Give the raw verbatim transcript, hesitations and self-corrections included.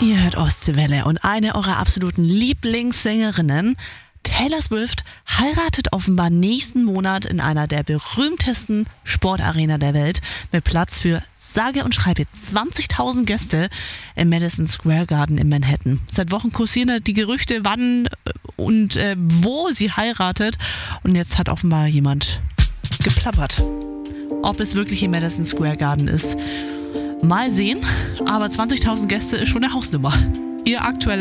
Ihr hört Ostseewelle und eine eurer absoluten Lieblingssängerinnen, Taylor Swift, heiratet offenbar nächsten Monat in einer der berühmtesten Sportarena der Welt mit Platz für sage und schreibe zwanzigtausend Gäste im Madison Square Garden in Manhattan. Seit Wochen kursieren die Gerüchte, wann und äh, wo sie heiratet, und jetzt hat offenbar jemand geplappert. Ob es wirklich im Madison Square Garden ist, mal sehen, aber zwanzigtausend Gäste ist schon eine Hausnummer. Ihr aktueller